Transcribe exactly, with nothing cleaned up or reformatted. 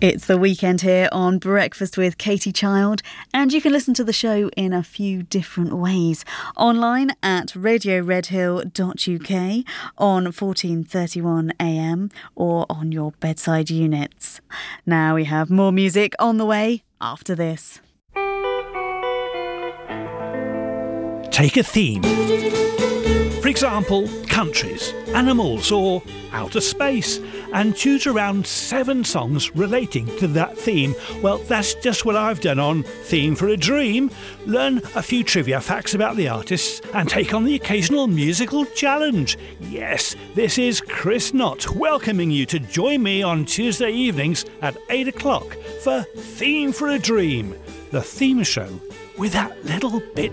It's the weekend here on Breakfast with Katie Child, and you can listen to the show in a few different ways. Online at radio red hill dot u k, on fourteen thirty-one A M, or on your bedside units. Now we have more music on the way after this. Take a theme. For example, countries, animals or outer space, and choose around seven songs relating to that theme. Well, that's just what I've done on Theme for a Dream. Learn a few trivia facts about the artists and take on the occasional musical challenge. Yes, this is Chris Knott welcoming you to join me on Tuesday evenings at eight o'clock for Theme for a Dream, the theme show with that little bit